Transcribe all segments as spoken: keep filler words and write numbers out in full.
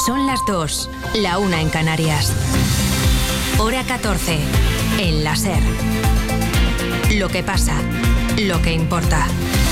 Son las dos, la una en Canarias. Hora catorce, en la SER. Lo que pasa, lo que importa.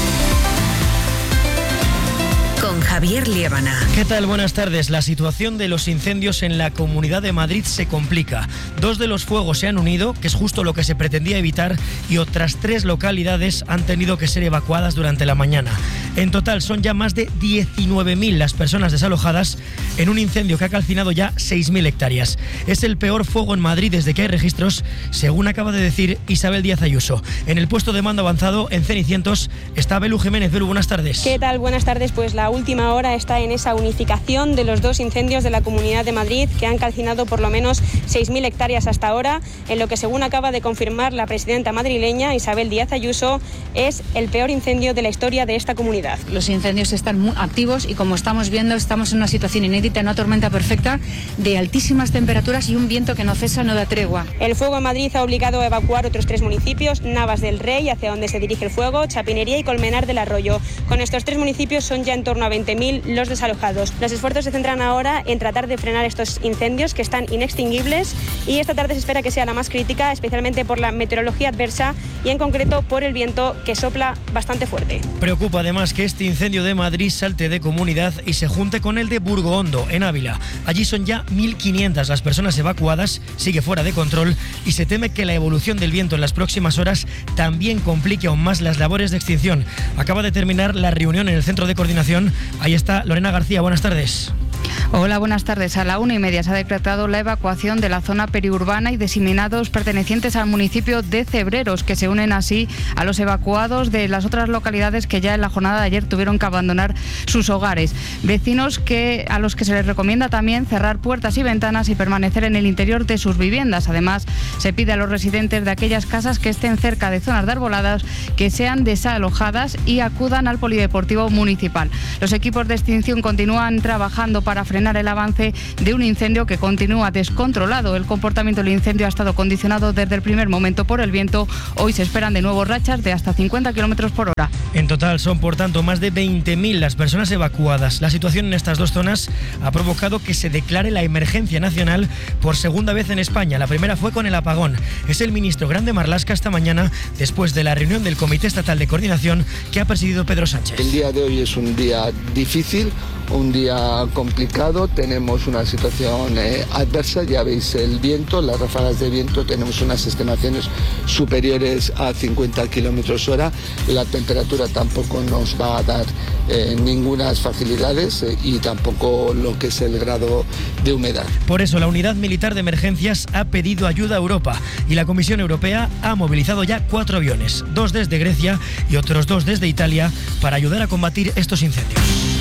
Con Javier Liébana. ¿Qué tal? Buenas tardes. La situación de los incendios en la Comunidad de Madrid se complica. Dos de los fuegos se han unido, que es justo lo que se pretendía evitar, y otras tres localidades han tenido que ser evacuadas durante la mañana. En total son ya más de diecinueve mil las personas desalojadas en un incendio que ha calcinado ya seis mil hectáreas. Es el peor fuego en Madrid desde que hay registros, según acaba de decir Isabel Díaz Ayuso. En el puesto de mando avanzado, en Cenicientos, está Belu Jiménez. Belu, buenas tardes. ¿Qué tal? Buenas tardes. Pues la última hora está en esa unificación de los dos incendios de la Comunidad de Madrid, que han calcinado por lo menos seis mil hectáreas hasta ahora, en lo que, según acaba de confirmar la presidenta madrileña, Isabel Díaz Ayuso, es el peor incendio de la historia de esta comunidad. Los incendios están muy activos y, como estamos viendo, estamos en una situación inédita, en una tormenta perfecta de altísimas temperaturas y un viento que no cesa, no da tregua. El fuego en Madrid ha obligado a evacuar otros tres municipios: Navas del Rey, hacia donde se dirige el fuego, Chapinería y Colmenar del Arroyo. Con estos tres municipios son ya en torno a veinte mil los desalojados. Los esfuerzos se centran ahora en tratar de frenar estos incendios, que están inextinguibles, y esta tarde se espera que sea la más crítica, especialmente por la meteorología adversa y en concreto por el viento, que sopla bastante fuerte. Preocupa además que este incendio de Madrid salte de comunidad y se junte con el de Burgohondo, en Ávila. Allí son ya mil quinientas las personas evacuadas, sigue fuera de control, y se teme que la evolución del viento en las próximas horas también complique aún más las labores de extinción. Acaba de terminar la reunión en el centro de coordinación. Ahí está Lorena García, buenas tardes. Hola, buenas tardes. A la una y media se ha decretado la evacuación de la zona periurbana y diseminados pertenecientes al municipio de Cebreros, que se unen así a los evacuados de las otras localidades que ya en la jornada de ayer tuvieron que abandonar sus hogares. Vecinos que a los que se les recomienda también cerrar puertas y ventanas y permanecer en el interior de sus viviendas. Además, se pide a los residentes de aquellas casas que estén cerca de zonas de arboladas que sean desalojadas y acudan al polideportivo municipal. Los equipos de extinción continúan trabajando para frenar el avance de un incendio que continúa descontrolado. El comportamiento del incendio ha estado condicionado desde el primer momento por el viento. Hoy se esperan de nuevo rachas de hasta cincuenta kilómetros por hora. En total son, por tanto, más de veinte mil las personas evacuadas. La situación en estas dos zonas ha provocado que se declare la emergencia nacional por segunda vez en España. La primera fue con el apagón. Es el ministro Grande Marlaska esta mañana, después de la reunión del Comité Estatal de Coordinación que ha presidido Pedro Sánchez. El día de hoy es un día difícil, un día complicado. Tenemos una situación eh, adversa, ya veis el viento, las ráfagas de viento, tenemos unas estimaciones superiores a cincuenta kilómetros hora. La temperatura tampoco nos va a dar eh, ninguna facilidades eh, y tampoco lo que es el grado de humedad. Por eso la Unidad Militar de Emergencias ha pedido ayuda a Europa y la Comisión Europea ha movilizado ya cuatro aviones, dos desde Grecia y otros dos desde Italia, para ayudar a combatir estos incendios.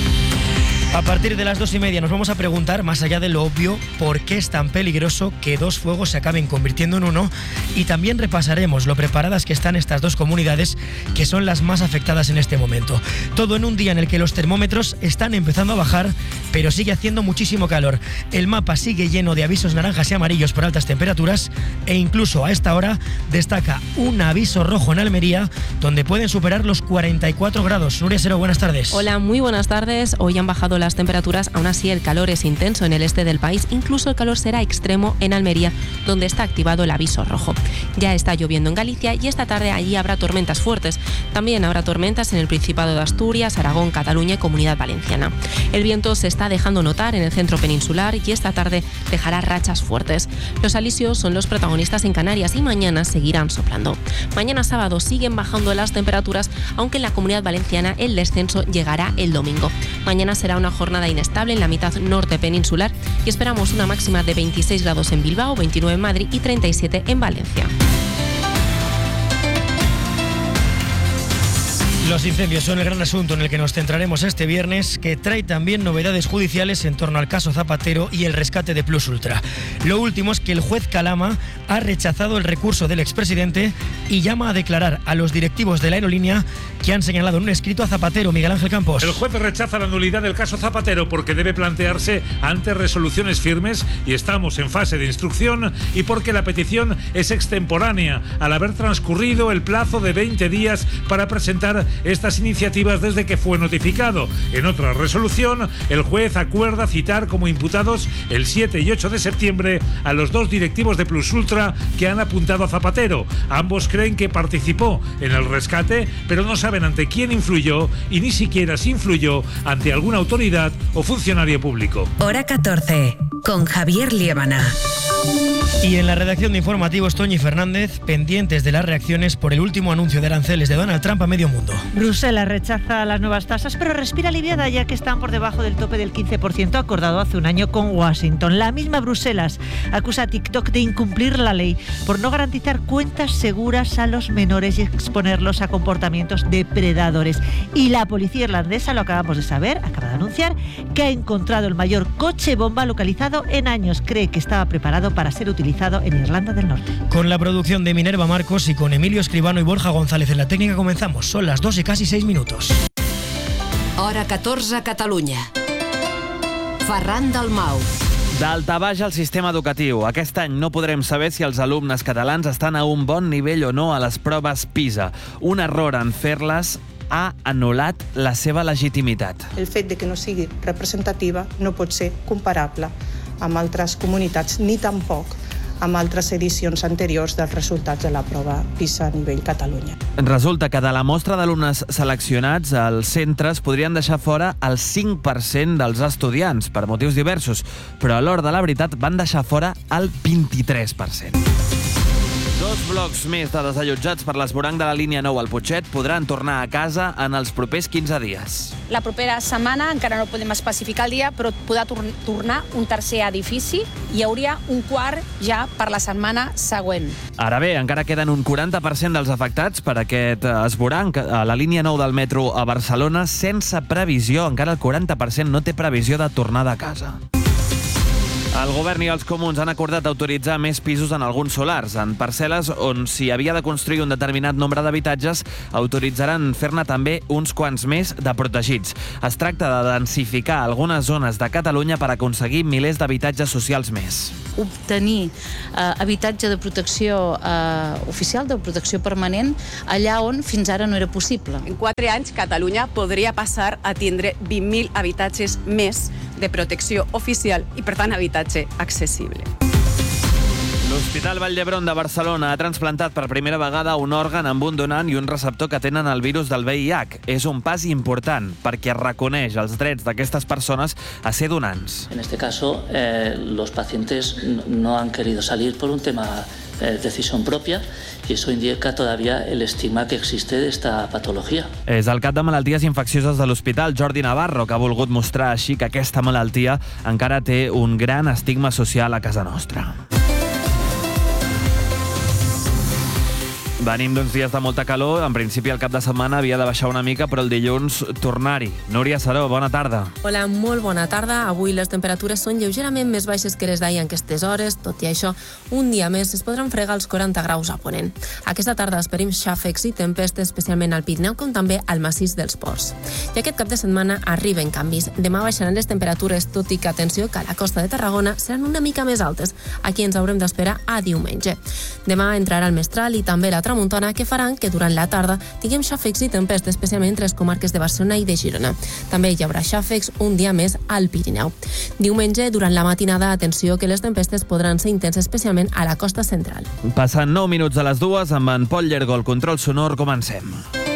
A partir de las dos y media nos vamos a preguntar, más allá de lo obvio, por qué es tan peligroso que dos fuegos se acaben convirtiendo en uno, y también repasaremos lo preparadas que están estas dos comunidades, que son las más afectadas en este momento. Todo en un día en el que los termómetros están empezando a bajar, pero sigue haciendo muchísimo calor. El mapa sigue lleno de avisos naranjas y amarillos por altas temperaturas, e incluso a esta hora destaca un aviso rojo en Almería, donde pueden superar los cuarenta y cuatro grados. Nuria Sero, buenas tardes. Hola, muy buenas tardes. Hoy han bajado las temperaturas, aún así el calor es intenso en el este del país. Incluso el calor será extremo en Almería, donde está activado el aviso rojo. Ya está lloviendo en Galicia y esta tarde allí habrá tormentas fuertes. También habrá tormentas en el Principado de Asturias, Aragón, Cataluña y Comunidad Valenciana. El viento se está dejando notar en el centro peninsular y esta tarde dejará rachas fuertes. Los alisios son los protagonistas en Canarias y mañana seguirán soplando. Mañana sábado siguen bajando las temperaturas, aunque en la Comunidad Valenciana el descenso llegará el domingo. Mañana será una jornada inestable en la mitad norte peninsular y esperamos una máxima de veintiséis grados en Bilbao, veintinueve en Madrid y treinta y siete en Valencia. Los incendios son el gran asunto en el que nos centraremos este viernes, que trae también novedades judiciales en torno al caso Zapatero y el rescate de Plus Ultra. Lo último es que el juez Calama ha rechazado el recurso del expresidente y llama a declarar a los directivos de la aerolínea que han señalado en un escrito a Zapatero. Miguel Ángel Campos. El juez rechaza la nulidad del caso Zapatero porque debe plantearse ante resoluciones firmes y estamos en fase de instrucción, y porque la petición es extemporánea al haber transcurrido el plazo de veinte días para presentar estas iniciativas desde que fue notificado. En otra resolución, el juez acuerda citar como imputados el siete y ocho de septiembre a los dos directivos de Plus Ultra que han apuntado a Zapatero. Ambos creen que participó en el rescate, pero no saben ante quién influyó y ni siquiera si influyó ante alguna autoridad o funcionario público. Hora catorce, con Javier Liébana. Y en la redacción de informativos, Toñi Fernández, pendientes de las reacciones por el último anuncio de aranceles de Donald Trump a medio mundo. Bruselas rechaza las nuevas tasas, pero respira aliviada ya que están por debajo del tope del quince por ciento acordado hace un año con Washington. La misma Bruselas acusa a TikTok de incumplir la ley por no garantizar cuentas seguras a los menores y exponerlos a comportamientos depredadores. Y la policía irlandesa, lo acabamos de saber, acaba de anunciar que ha encontrado el mayor coche bomba localizado en años. Cree que estaba preparado para ser utilizado en Irlanda del Norte. Con la producción de Minerva Marcos y con Emilio Escribano y Borja González en la técnica comenzamos. Son las dos y casi seis minutos. Hora catorze a Catalunya. Ferran Dalmau. Daltabaix al sistema educatiu. Aquest any no podrem saber si els alumnes catalans estan a un bon nivell o no a les proves PISA. Un error en fer-les ha anul·lat la seva legitimitat. El fet de que no sigui representativa no pot ser comparable amb altres comunitats ni tampoc amb altres edicions anteriors dels resultats de la prova PISA a nivell Catalunya. Resulta que de la mostra d'alumnes seleccionats, els centres podrien deixar fora el cinc per cent dels estudiants, per motius diversos, però a l'hora de la veritat van deixar fora el vint-i-tres per cent. Dos blocs més de desallotjats per l'esvoranc de la línia nou al Putxet podran tornar a casa en els propers quinze dies. La propera setmana, encara no podem especificar el dia, però podrà tor tornar un tercer edifici i hi hauria un quart ja per la setmana següent. Ara bé, encara queden un quaranta per cent dels afectats per aquest esvoranc a la línia nou del metro a Barcelona sense previsió. Encara el quaranta per cent no té previsió de tornada a casa. El govern i els comuns han acordat autoritzar més pisos en alguns solars. En parcel·les on s'hi havia de construir un determinat nombre d'habitatges, autoritzaran fer-ne també uns quants més de protegits. Es tracta de densificar algunes zones de Catalunya per aconseguir milers d'habitatges socials més. Obtenir eh, habitatge de protecció eh, oficial, de protecció permanent, allà on fins ara no era possible. En quatre anys, Catalunya podria passar a tindre vint mil habitatges més de protecció oficial i, per tant, habitatge accessible. L'Hospital Vall d'Hebron de Barcelona ha transplantat per primera vegada un òrgan amb un donant i un receptor que tenen el virus del V I H. És un pas important perquè reconeix els drets d'aquestes persones a ser donants. En este caso, eh, los pacientes no han querido salir por un tema de decisión propia y eso indica todavía el estigma que existe de esta patología. És el cap de malalties infeccioses de l'Hospital, Jordi Navarro, que ha volgut mostrar així que aquesta malaltia encara té un gran estigma social a casa nostra. Venim d'uns dies de molta calor. En principi, el cap de setmana havia de baixar una mica, però el dilluns tornar-hi. Núria Saró, bona tarda. Hola, molt bona tarda. Avui les temperatures són lleugerament més baixes que les d'ahir en aquestes hores. Tot i això, un dia més es podran fregar els quaranta graus a Ponent. Aquesta tarda esperim xàfecs i tempestes, especialment al Pirineu, com també al massís dels Ports. I aquest cap de setmana arriben canvis. Demà baixaran les temperatures, tot i que, atenció, que a la costa de Tarragona seran una mica més altes. Aquí ens haurem d'esperar a diumenge. Demà entrarà el mestral i també la tramuntana, que faran que durant la tarda tinguem xàfecs i tempestes, especialment entre les comarques de Barcelona i de Girona. També hi haurà xàfecs un dia més al Pirineu. Diumenge, durant la matinada, atenció que les tempestes podran ser intenses, especialment a la costa central. Passant nou minuts a les dues, amb en Pol Llergo, el control sonor, comencem.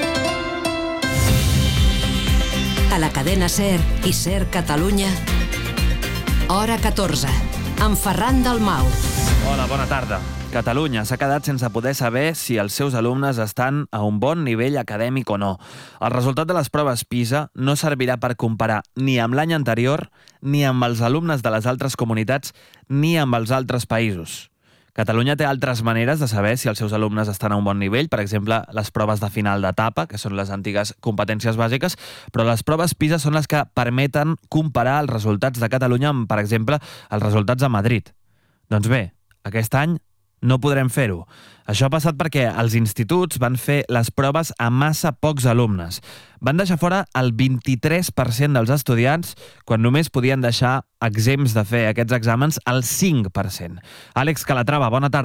A la cadena SER i SER Catalunya, hora catorze, amb Ferran Dalmau. Hola, bona tarda. Catalunya s'ha quedat sense poder saber si els seus alumnes estan a un bon nivell acadèmic o no. El resultat de les proves PISA no servirà per comparar ni amb l'any anterior, ni amb els alumnes de les altres comunitats, ni amb els altres països. Catalunya té altres maneres de saber si els seus alumnes estan a un bon nivell, per exemple, les proves de final d'etapa, que són les antigues competències bàsiques, però les proves PISA són les que permeten comparar els resultats de Catalunya amb, per exemple, els resultats a Madrid. Doncs bé, aquest any no podrem fer-ho. Això ha passat perquè els instituts van fer les proves a massa pocs alumnes. Van deixar fora el vint-i-tres per cent dels estudiants quan només podien deixar exempts de fer aquests exàmens el cinc per cent. Àlex Calatrava, bona tarda.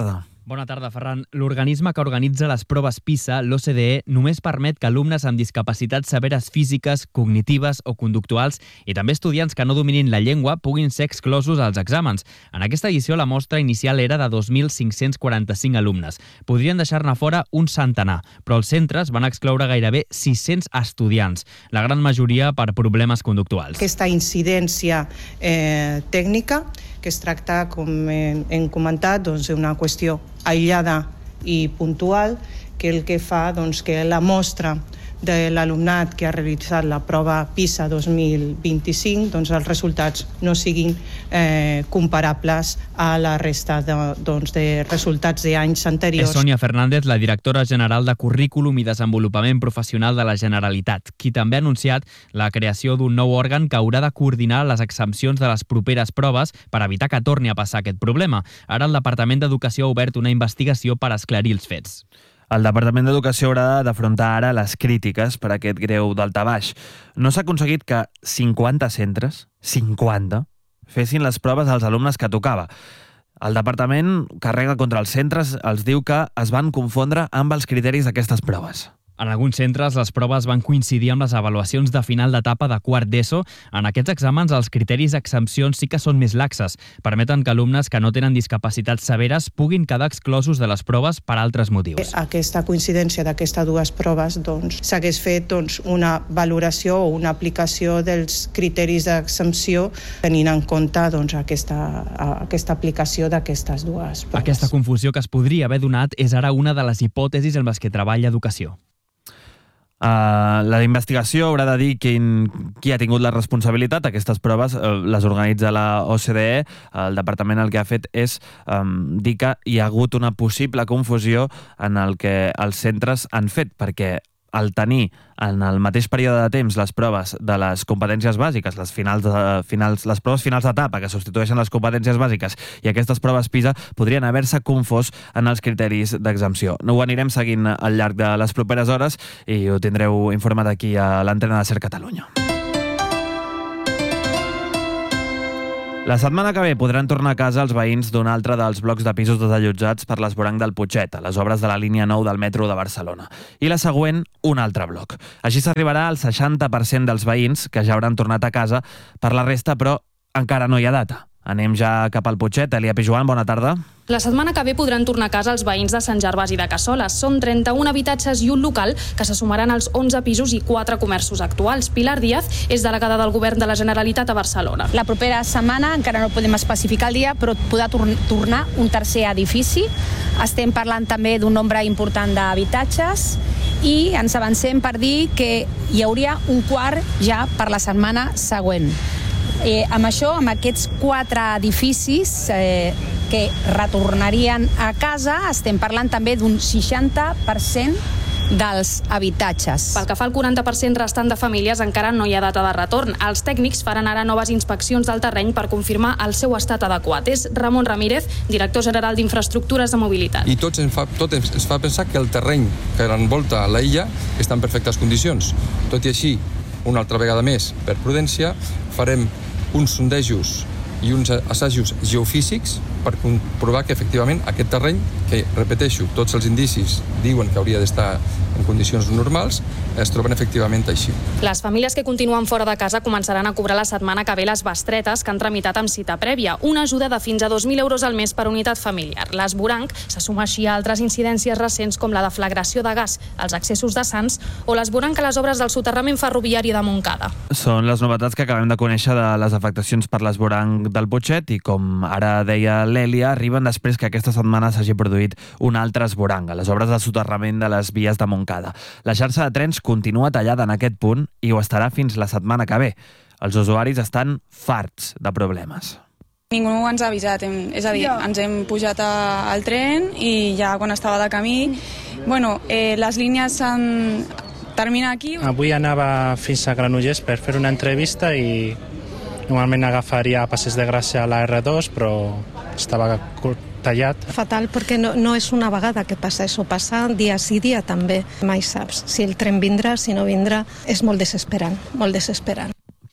Bona tarda, Ferran. L'organisme que organitza les proves PISA, l'O C D E, només permet que alumnes amb discapacitats severes físiques, cognitives o conductuals i també estudiants que no dominin la llengua puguin ser exclosos als exàmens. En aquesta edició la mostra inicial era de dos mil cinc-cents quaranta-cinc alumnes. Podrien deixar-ne fora un centenar, però els centres van excloure gairebé sis-cents estudiants, la gran majoria per problemes conductuals. Aquesta incidència eh, tècnica, que es tracta, com hem, hem comentat, doncs, d'una qüestió aïllada i puntual, que el que fa doncs, que la mostra de l'alumnat que ha realitzat la prova PISA dos mil vint-i-cinc, doncs els resultats no siguin eh, comparables a la resta de, doncs, de resultats d'anys anteriors. És Sònia Fernández, la directora general de Currículum i Desenvolupament Professional de la Generalitat, qui també ha anunciat la creació d'un nou òrgan que haurà de coordinar les exempcions de les properes proves per evitar que torni a passar aquest problema. Ara el Departament d'Educació ha obert una investigació per esclarir els fets. El Departament d'Educació haurà d'afrontar ara les crítiques per aquest greu daltabaix. No s'ha aconseguit que cinquanta centres, cinquanta, fessin les proves als alumnes que tocava. El departament carrega contra els centres, els diu que es van confondre amb els criteris d'aquestes proves. En alguns centres, les proves van coincidir amb les avaluacions de final d'etapa de quart d'ESO. En aquests exàmens, els criteris d'exempcions sí que són més laxes. Permeten que alumnes que no tenen discapacitats severes puguin quedar exclosos de les proves per altres motius. Aquesta coincidència d'aquestes dues proves doncs, s'hagués fet doncs, una valoració o una aplicació dels criteris d'exempció tenint en compte doncs, aquesta, aquesta aplicació d'aquestes dues proves. Aquesta confusió que es podria haver donat és ara una de les hipòtesis en les que treballa Educació. Uh, la investigació haurà de dir quin, qui ha tingut la responsabilitat. Aquestes proves uh, les organitza la O C D E. El departament el que ha fet és um, dir que hi ha hagut una possible confusió en el que els centres han fet, perquè al tenir en el mateix període de temps les proves de les competències bàsiques, les, finals de, finals, les proves finals d'etapa que substitueixen les competències bàsiques i aquestes proves PISA podrien haver-se confós en els criteris d'exempció. No ho anirem seguint al llarg de les properes hores i ho tindreu informat aquí a l'antena de SER Catalunya. La setmana que ve podran tornar a casa els veïns d'un altre dels blocs de pisos desallotjats per l'esvoranc del Putxet, a les obres de la línia nou del metro de Barcelona. I la següent, un altre bloc. Així s'arribarà al seixanta per cent dels veïns que ja hauran tornat a casa. Per la resta, però, encara no hi ha data. Anem ja cap al Putxet. Elia Pijuan, bona tarda. La setmana que ve podran tornar a casa els veïns de Sant Gervasi de Cassoles. Són trenta-un habitatges i un local que se sumaran als onze pisos i quatre comerços actuals. Pilar Díaz és delegada del Govern de la Generalitat a Barcelona. La propera setmana, encara no podem especificar el dia, però podrà tor- tornar un tercer edifici. Estem parlant també d'un nombre important d'habitatges i ens avancem per dir que hi hauria un quart ja per la setmana següent. Eh, amb això, amb aquests quatre edificis eh, que retornarien a casa, estem parlant també d'un seixanta per cent dels habitatges. Pel que fa al quaranta per cent restant de famílies, encara no hi ha data de retorn. Els tècnics faran ara noves inspeccions del terreny per confirmar el seu estat adequat. És Ramon Ramírez, director general d'Infraestructures de Mobilitat. I tot ens fa, tot ens fa pensar que el terreny que envolta la illa està en perfectes condicions. Tot i així, una altra vegada més, per prudència, farem uns sondejos i uns assajos geofísics per comprovar que efectivament aquest terreny, que repeteixo, tots els indicis diuen que hauria d'estar en condicions normals, es troben efectivament així. Les famílies que continuen fora de casa començaran a cobrar la setmana que ve les bestretes que han tramitat amb cita prèvia, una ajuda de fins a dos mil euros al mes per unitat familiar. L'esvoranc se suma així a altres incidències recents com la deflagració de gas als accessos de Sants o l'esvoranc a les obres del soterrament ferroviari de Montcada. Són les novetats que acabem de conèixer de les afectacions per l'esvoranc del Putxet i, com ara deia l'Èlia, arriben després que aquesta setmana s'hagi produït un altre esvoranc a les obres de soterrament de les vies de Montcada. La xarxa de trens continua tallada en aquest punt i ho estarà fins la setmana que ve. Els usuaris estan farts de problemes. Ningú ens ha avisat, hem, és a dir, ens hem pujat a, al tren i ja quan estava de camí, bueno, eh, les línies s'han terminat aquí. Avui anava fins a Granollers per fer una entrevista i normalment agafaria Passeig de Gràcia a la erre dos, però estava tallat. Fatal, perquè no, no és una vegada que passa això, passa dia sí dia també. Mai saps si el tren vindrà, si no vindrà, és molt desesperant, molt desesperant.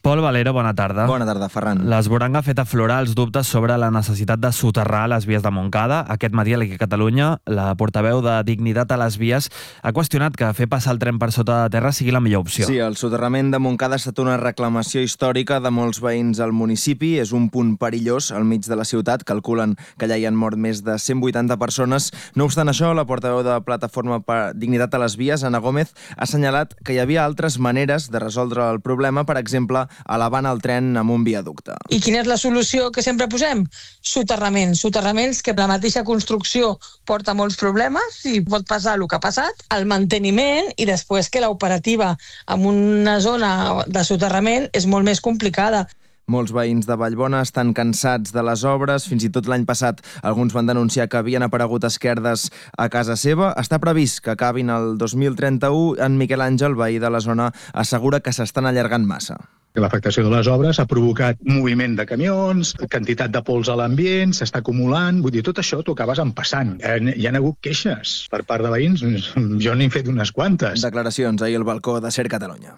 Pol Valero, bona tarda. Bona tarda, Ferran. L'esborrany ha fet aflorar els dubtes sobre la necessitat de soterrar les vies de Montcada. Aquest matí a l'I C Catalunya, la portaveu de Dignitat a les Vies ha qüestionat que fer passar el tren per sota de terra sigui la millor opció. Sí, el soterrament de Montcada ha estat una reclamació històrica de molts veïns al municipi. És un punt perillós al mig de la ciutat. Calculen que allà hi han mort més de cent vuitanta persones. No obstant això, la portaveu de Plataforma per Dignitat a les Vies, Ana Gómez, ha assenyalat que hi havia altres maneres de resoldre el problema, per exemple, elevant el tren amb un viaducte. I quina és la solució que sempre posem? Soterraments. Soterraments que la mateixa construcció porta molts problemes i pot passar el que ha passat, el manteniment i després que l'operativa en una zona de soterrament és molt més complicada. Molts veïns de Vallbona estan cansats de les obres. Fins i tot l'any passat alguns van denunciar que havien aparegut esquerdes a casa seva. Està previst que acabin el dos mil trenta-u. En Miquel Àngel, veí de la zona, assegura que s'estan allargant massa. L'afectació de les obres ha provocat moviment de camions, quantitat de pols a l'ambient, s'està acumulant. Vull dir, tot això t'ho acabes empassant. Hi ha hagut queixes per part de veïns. Jo n'he fet unes quantes. Declaracions ahir al balcó de Ser Catalunya.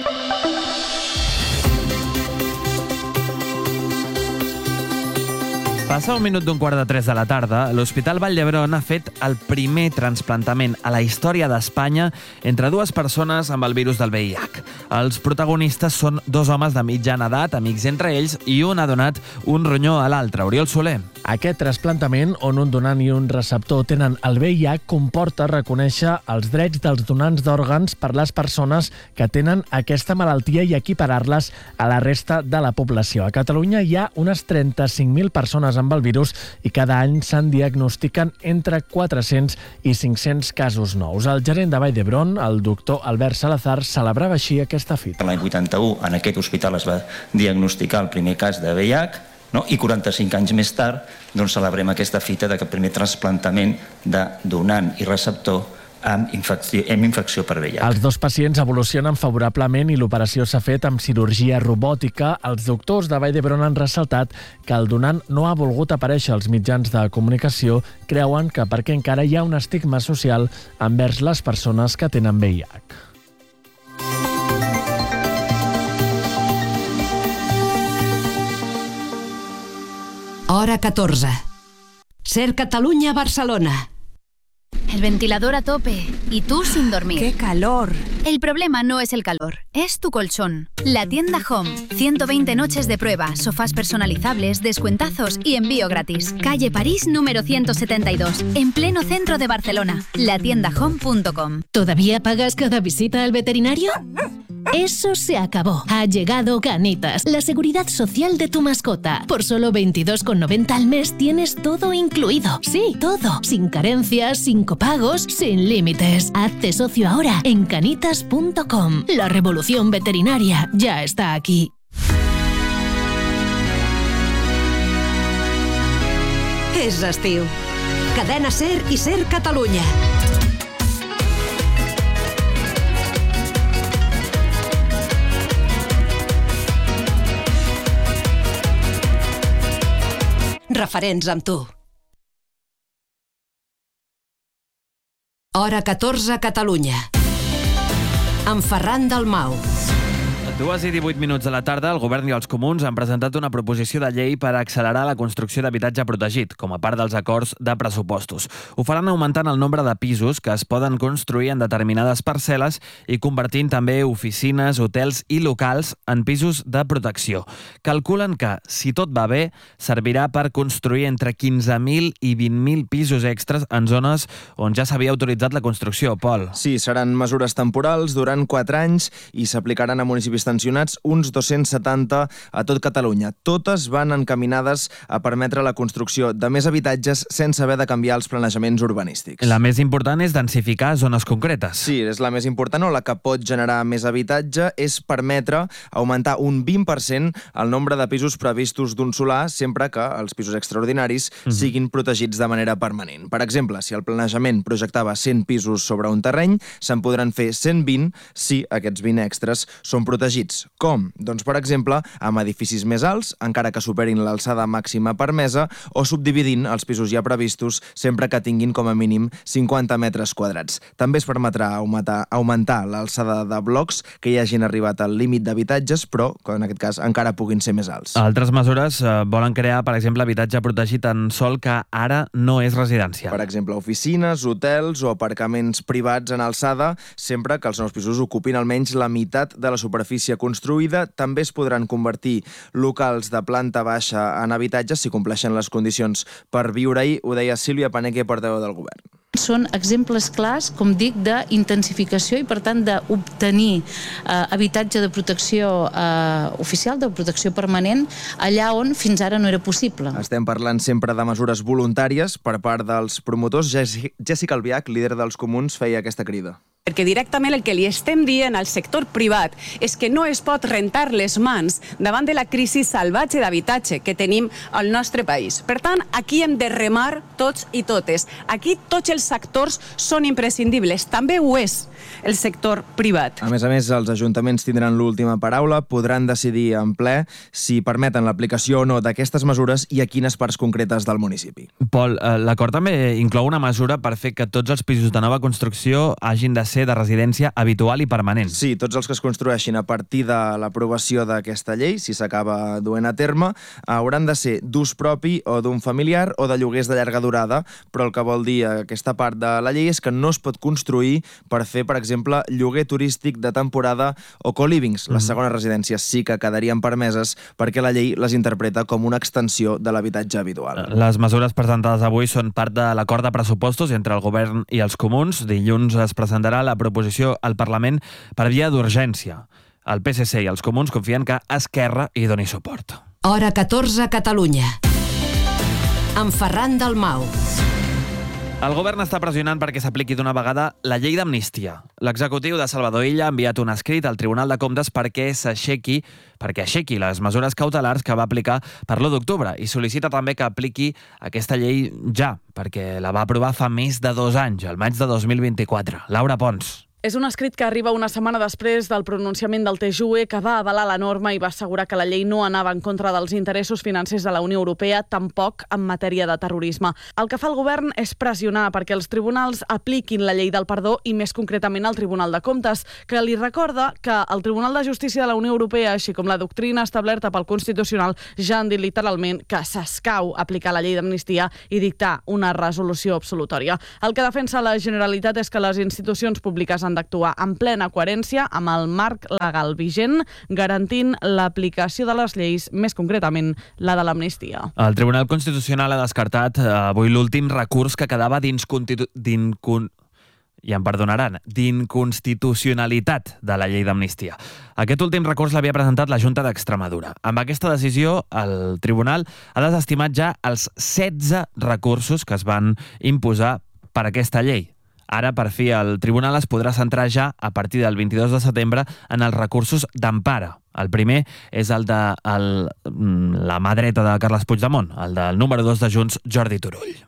Passa un minut d'un quart de tres de la tarda, l'Hospital Vall d'Hebron ha fet el primer trasplantament a la història d'Espanya entre dues persones amb el virus del V I H. Els protagonistes són dos homes de mitjana edat, amics entre ells, i un ha donat un ronyó a l'altre. Oriol Soler. Aquest trasplantament, on un donant i un receptor tenen el V I H, comporta reconèixer els drets dels donants d'òrgans per les persones que tenen aquesta malaltia i equiparar-les a la resta de la població. A Catalunya hi ha unes trenta-cinc mil persones amb el virus i cada any se'n diagnostiquen entre quatre-cents i cinc-cents casos nous. El gerent de Vall d'Hebron, el doctor Albert Salazar, celebrava així aquesta fita. L'any vuitanta-u en aquest hospital es va diagnosticar el primer cas de V I H, no? I quaranta-cinc anys més tard doncs, celebrem aquesta fita d'aquest primer trasplantament de donant i receptor amb infecció, amb infecció per V I H. Els dos pacients evolucionen favorablement i l'operació s'ha fet amb cirurgia robòtica. Els doctors de Vall d'Hebron han ressaltat que el donant no ha volgut aparèixer als mitjans de comunicació. Creuen que perquè encara hi ha un estigma social envers les persones que tenen V I H. Hora catorze. Ser Catalunya, Barcelona. El ventilador a tope y tú sin dormir. ¡Qué calor! El problema no es el calor, es tu colchón. La tienda Home. ciento veinte noches de prueba, sofás personalizables, descuentazos y envío gratis. Calle París número ciento setenta y dos, en pleno centro de Barcelona. la tienda home punto com. ¿Todavía pagas cada visita al veterinario? Eso se acabó. Ha llegado Canitas, la seguridad social de tu mascota. Por solo veintidós con noventa al mes tienes todo incluido. Sí, todo. Sin carencias, sin copagos, sin límites. Hazte socio ahora en canitas punto com. La revolución veterinaria ya está aquí. És estiu. Cadena Ser i Ser Catalunya. Referents amb tu. Hora catorze, Catalunya. Amb Ferran Dalmau. Dues i divuit minuts de la tarda, el Govern i els Comuns han presentat una proposició de llei per accelerar la construcció d'habitatge protegit, com a part dels acords de pressupostos. Ho faran augmentant el nombre de pisos que es poden construir en determinades parcel·les i convertint també oficines, hotels i locals en pisos de protecció. Calculen que, si tot va bé, servirà per construir entre quinze mil i vint mil pisos extras en zones on ja s'havia autoritzat la construcció. Pol. Sí, seran mesures temporals durant quatre anys i s'aplicaran a municipis tensionats, uns dos-cents setanta a tot Catalunya. Totes van encaminades a permetre la construcció de més habitatges sense haver de canviar els planejaments urbanístics. La més important és densificar zones concretes. Sí, és la més important o la que pot generar més habitatge, és permetre augmentar un vint per cent el nombre de pisos previstos d'un solar, sempre que els pisos extraordinaris mm-hmm. siguin protegits de manera permanent. Per exemple, si el planejament projectava cent pisos sobre un terreny, se'n podran fer cent vint si aquests vint extras són protegits protegits. Com? Doncs, per exemple, amb edificis més alts, encara que superin l'alçada màxima permesa, o subdividint els pisos ja previstos sempre que tinguin com a mínim cinquanta metres quadrats. També es permetrà augmentar, augmentar l'alçada de blocs que ja hagin arribat al límit d'habitatges, però que en aquest cas encara puguin ser més alts. Altres mesures eh, volen crear, per exemple, habitatge protegit en sòl que ara no és residència. Per exemple, oficines, hotels o aparcaments privats en alçada, sempre que els nous pisos ocupin almenys la meitat de la superfície construïda. També es podran convertir locals de planta baixa en habitatges si compleixen les condicions per viure-hi, ho deia Sílvia Paneque, portaveu del govern. Són exemples clars, com dic, d'intensificació i, per tant, d'obtenir eh, habitatge de protecció eh, oficial, de protecció permanent, allà on fins ara no era possible. Estem parlant sempre de mesures voluntàries per part dels promotors. Jessica Albiach, líder dels Comuns, feia aquesta crida. Perquè directament el que li estem dient al sector privat és que no es pot rentar les mans davant de la crisi salvatge d'habitatge que tenim al nostre país. Per tant, aquí hem de remar tots i totes. Aquí tots els actors són imprescindibles. També ho és el sector privat. A més a més, els ajuntaments tindran l'última paraula, podran decidir en ple si permeten l'aplicació o no d'aquestes mesures i a quines parts concretes del municipi. Pol, l'acord també inclou una mesura per fer que tots els pisos de nova construcció hagin de ser de residència habitual i permanent. Sí, tots els que es construeixin a partir de l'aprovació d'aquesta llei, si s'acaba duent a terme, hauran de ser d'ús propi o d'un familiar o de lloguers de llarga durada, però el que vol dir aquesta part de la llei és que no es pot construir per fer, per exemple, lloguer turístic de temporada o co-livings. Les segones residències sí que quedarien permeses perquè la llei les interpreta com una extensió de l'habitatge habitual. Les mesures presentades avui són part de l'acord de pressupostos entre el govern i els comuns. Dilluns es presentarà la proposició al Parlament per via d'urgència. El P S C i els comuns confien que Esquerra hi doni suport. Hora catorze a Catalunya. Amb Ferran Dalmau. El govern està pressionant perquè s'apliqui d'una vegada la llei d'amnistia. L'executiu de Salvador Illa ha enviat un escrit al Tribunal de Comptes perquè s'aixequi perquè aixequi les mesures cautelars que va aplicar per l'u d'octubre i sol·licita també que apliqui aquesta llei ja, perquè la va aprovar fa més de dos anys, al maig de dos mil vint-i-quatre. Laura Pons. És un escrit que arriba una setmana després del pronunciament del T J U E, que va avalar la norma i va assegurar que la llei no anava en contra dels interessos financers de la Unió Europea, tampoc en matèria de terrorisme. El que fa el govern és pressionar perquè els tribunals apliquin la llei del perdó i més concretament el Tribunal de Comptes, que li recorda que el Tribunal de Justícia de la Unió Europea, així com la doctrina establerta pel Constitucional, ja han dit literalment que s'escau aplicar la llei d'amnistia i dictar una resolució absolutòria. El que defensa la Generalitat és que les institucions públiques han d'actuar en plena coherència amb el marc legal vigent, garantint l'aplicació de les lleis, més concretament la de l'amnistia. El Tribunal Constitucional ha descartat avui l'últim recurs que quedava dins d'incon... ja em perdonaran, d'inconstitucionalitat de la llei d'amnistia. Aquest últim recurs l'havia presentat la Junta d'Extremadura. Amb aquesta decisió, el Tribunal ha desestimat ja els setze recursos que es van imposar per aquesta llei. Ara, per fi, el tribunal es podrà centrar ja, a partir del vint-i-dos de setembre, en els recursos d'empara. El primer és el de el, la mà dreta de Carles Puigdemont, el del número dos de Junts, Jordi Turull.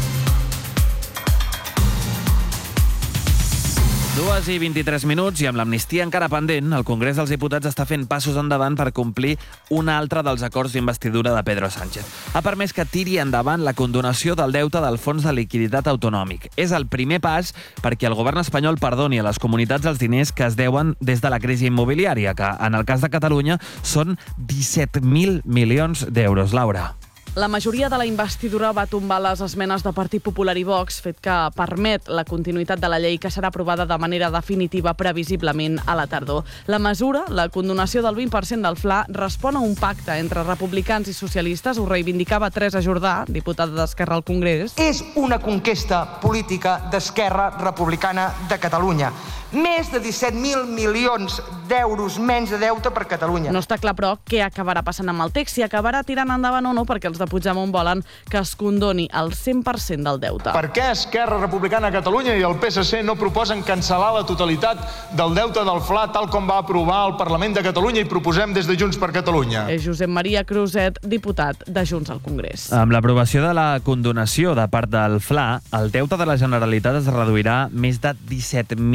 dues i vint-i-tres minuts i amb l'amnistia encara pendent, el Congrés dels Diputats està fent passos endavant per complir un altre dels acords d'investidura de Pedro Sánchez. Ha permès que tiri endavant la condonació del deute del Fons de Liquiditat Autonòmic. És el primer pas perquè el govern espanyol perdoni a les comunitats els diners que es deuen des de la crisi immobiliària, que en el cas de Catalunya són disset mil milions d'euros. Laura. La majoria de la investidura va tombar les esmenes de Partit Popular i Vox, fet que permet la continuïtat de la llei que serà aprovada de manera definitiva previsiblement a la tardor. La mesura, la condonació del vint per cent del F L A, respon a un pacte entre republicans i socialistes, ho reivindicava Teresa Jordà, diputada d'Esquerra al Congrés. És una conquesta política d'Esquerra Republicana de Catalunya. Més de disset mil milions d'euros menys de deute per Catalunya. No està clar, però, què acabarà passant amb el text, si acabarà tirant endavant o no, perquè els de Puigdemont volen que es condoni el cent per cent del deute. Per què Esquerra Republicana de Catalunya i el P S C no proposen cancel·lar la totalitat del deute del F L A tal com va aprovar el Parlament de Catalunya i proposem des de Junts per Catalunya? És Josep Maria Cruzet, diputat de Junts al Congrés. Amb l'aprovació de la condonació de part del F L A, el deute de la Generalitat es reduirà més de disset mil milions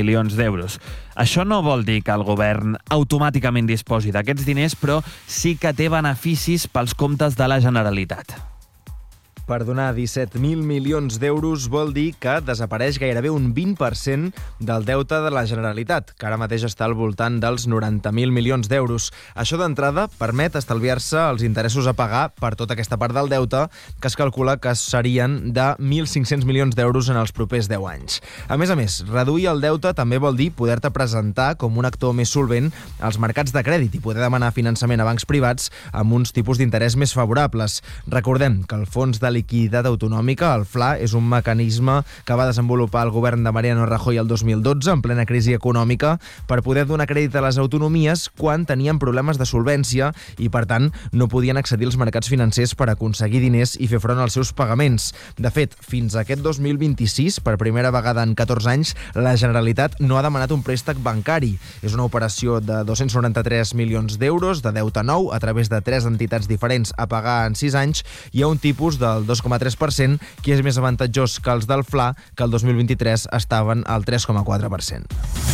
milions d'euros. Això no vol dir que el govern automàticament disposi d'aquests diners, però sí que té beneficis pels comptes de la Generalitat. Per donar disset mil milions d'euros vol dir que desapareix gairebé un vint per cent del deute de la Generalitat, que ara mateix està al voltant dels noranta mil milions d'euros. Això d'entrada permet estalviar-se els interessos a pagar per tota aquesta part del deute, que es calcula que serien de mil cinc-cents milions d'euros en els propers deu anys. A més a més, reduir el deute també vol dir poder-te presentar com un actor més solvent als mercats de crèdit i poder demanar finançament a bancs privats amb uns tipus d'interès més favorables. Recordem que el Fons de Liquiditat Autonòmica, el F L A, és un mecanisme que va desenvolupar el govern de Mariano Rajoy el dos mil dotze, en plena crisi econòmica, per poder donar crèdit a les autonomies quan tenien problemes de solvència i, per tant, no podien accedir als mercats financers per aconseguir diners i fer front als seus pagaments. De fet, fins a aquest dos mil vint-i-sis, per primera vegada en catorze anys, la Generalitat no ha demanat un préstec bancari. És una operació de dos-cents noranta-tres milions d'euros de deute nou a través de tres entitats diferents a pagar en sis anys i a un tipus del dos coma tres per cent, que és més avantatjós que els del F L A, que el dos mil vint-i-tres estaven al tres coma quatre per cent.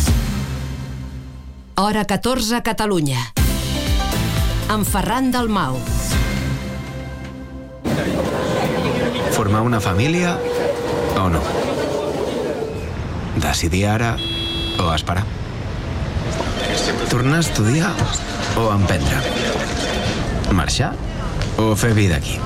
Hora catorze, Catalunya. Amb Ferran Dalmau. Formar una família o no? Decidir ara o esperar? Tornar a estudiar o emprendre? Marxar o fer vida aquí?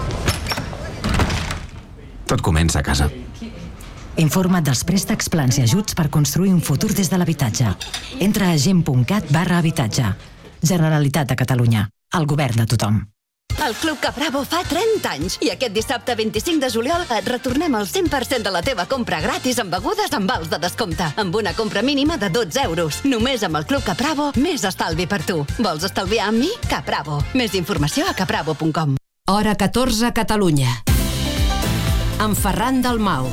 Tot comença a casa. Informa't dels préstecs, plans i ajuts per construir un futur des de l'habitatge. Entra a gent.cat barra habitatge. Generalitat de Catalunya. El govern de tothom. El Club Capravo fa trenta anys i aquest dissabte vint-i-cinc de juliol et retornem el cent per cent de la teva compra gratis amb begudes amb vals de descompte, amb una compra mínima de dotze euros. Només amb el Club Capravo, més estalvi per tu. Vols estalviar amb mi? Capravo. Més informació a capravo punt com. Hora catorze, Catalunya. Amb Ferran Dalmau.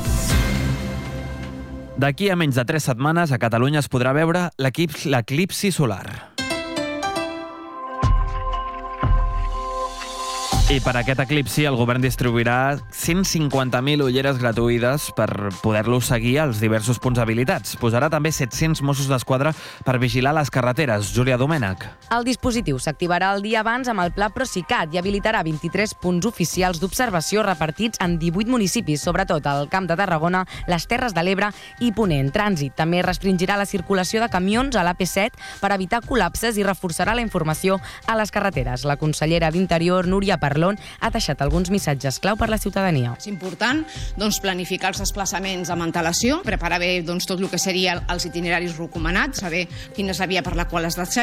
D'aquí a menys de tres setmanes a Catalunya es podrà veure l'eclipsi solar. I per aquest eclipsi el govern distribuirà cent cinquanta mil ulleres gratuïdes per poder-lo seguir als diversos punts habilitats. Posarà també set-cents Mossos d'Esquadra per vigilar les carreteres. Júlia Domènech. El dispositiu s'activarà el dia abans amb el pla Procicat i habilitarà vint-i-tres punts oficials d'observació repartits en divuit municipis, sobretot al Camp de Tarragona, les Terres de l'Ebre i Ponent. Trànsit també restringirà la circulació de camions a l'A P set per evitar col·lapses i reforçarà la informació a les carreteres. La consellera d'Interior, Núria Parlon, ha deixat alguns missatges clau per la ciutadania. És important doncs, planificar els desplaçaments amb antelació, preparar bé doncs, tot el que seria els itineraris recomanats, saber quina és la via per la qual has de